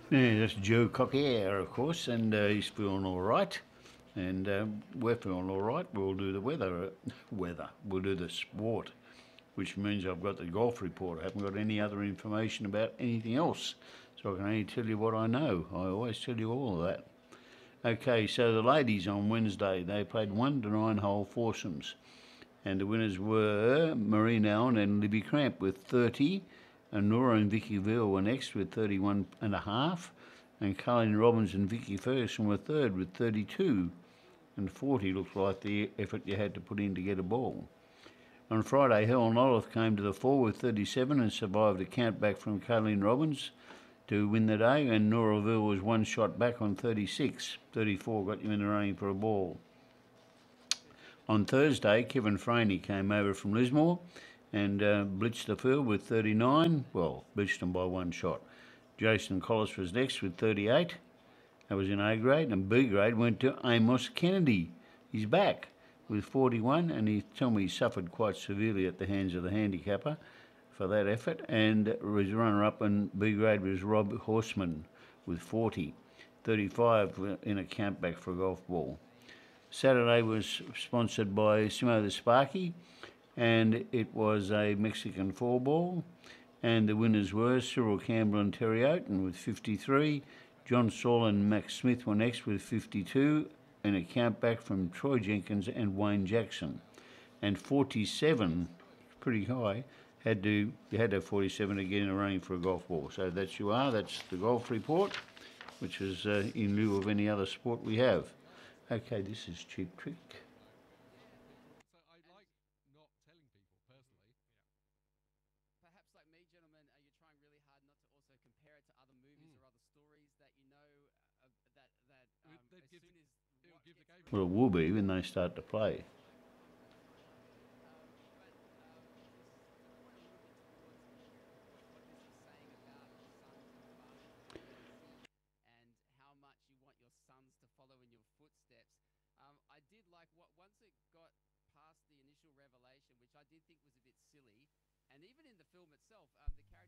Yeah, that's Joe Cocker, of course, and he's feeling all right. And we're feeling all right. We'll do the weather. We'll do the sport, which means I've got the golf report. I haven't got any other information about anything else, so I can only tell you what I know. I always tell you all of that. Okay, so the ladies on Wednesday they played 1 to 9 hole foursomes, and the winners were Maureen Allen and Libby Cramp with 30, and Nora and Vicky Veal were next with 31 and a half, and Colleen Robbins and Vicky Ferguson were third with 32, and 40 looks like the effort you had to put in to get a ball. On Friday, Helen Olive came to the fore with 37 and survived a count back from Colleen Robbins to win the day, and Nora Veal was one shot back on 36. 34 got you in the running for a ball. On Thursday, Kevin Franey came over from Lismore and blitzed the field with 39. Well, blitzed them by one shot. Jason Collis was next with 38. That was in A grade. And B grade went to Amos Kennedy. He's back with 41, and he told me he suffered quite severely at the hands of the handicapper for that effort. And his runner-up in B grade was Rob Horseman with 40. 35 in a count back for a golf ball. Saturday was sponsored by Simo the Sparky, and it was a Mexican four ball. And the winners were Cyril Campbell and Terry Oaten with 53. John Saul and Max Smith were next with 52, and a count back from Troy Jenkins and Wayne Jackson. And 47, pretty high, you had to have 47 to get in a running for a golf ball. So that's the golf report, which is in lieu of any other sport we have. Okay, this is Cheap Trick. Perhaps like me, gentlemen, are you trying really hard not to also compare it to other movies or other stories that you know as soon as what gets Well, it will be when they start to play. but just want to move it towards what this is saying about sons and fathers and legacy and how much you want your sons to follow in your footsteps. I did like what once it got past the initial revelation, which I did think was a bit silly, and even in the film itself, the character